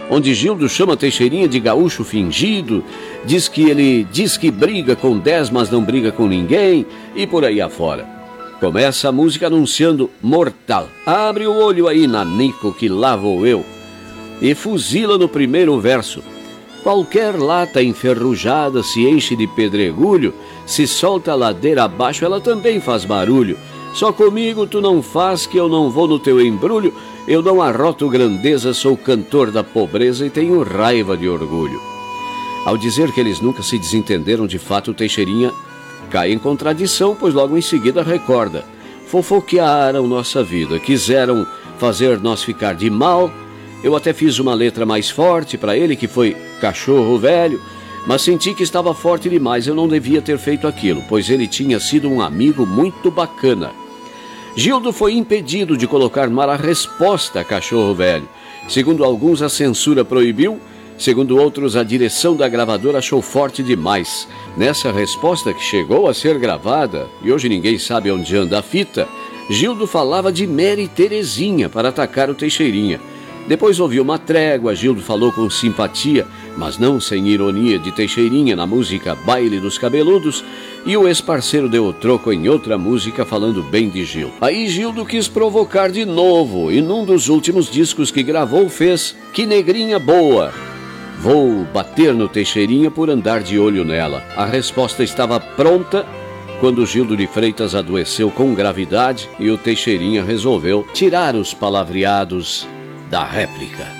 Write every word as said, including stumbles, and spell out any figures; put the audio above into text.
onde Gildo chama Teixeirinha de gaúcho fingido, diz que ele diz que briga com dez, mas não briga com ninguém, e por aí afora. Começa a música anunciando mortal. Abre o olho aí, nanico, que lá vou eu. E fuzila no primeiro verso. Qualquer lata enferrujada se enche de pedregulho, se solta a ladeira abaixo, ela também faz barulho. Só comigo tu não faz, que eu não vou no teu embrulho, eu não arroto grandeza, sou cantor da pobreza e tenho raiva de orgulho. Ao dizer que eles nunca se desentenderam, de fato, Teixeirinha cai em contradição, pois logo em seguida recorda. Fofoquearam nossa vida, quiseram fazer nós ficar de mal. Eu até fiz uma letra mais forte para ele, que foi cachorro velho, mas senti que estava forte demais, eu não devia ter feito aquilo, pois ele tinha sido um amigo muito bacana. Gildo foi impedido de colocar no ar a resposta a cachorro velho. Segundo alguns, a censura proibiu, segundo outros, a direção da gravadora achou forte demais. Nessa resposta, que chegou a ser gravada, e hoje ninguém sabe onde anda a fita, Gildo falava de Mary Terezinha para atacar o Teixeirinha. Depois houve uma trégua, Gildo falou com simpatia, mas não sem ironia, de Teixeirinha na música Baile dos Cabeludos, e o ex-parceiro deu o troco em outra música falando bem de Gildo. Aí Gildo quis provocar de novo, e num dos últimos discos que gravou fez Que Negrinha Boa. Vou bater no Teixeirinha por andar de olho nela. A resposta estava pronta quando Gildo de Freitas adoeceu com gravidade e o Teixeirinha resolveu tirar os palavreados da réplica.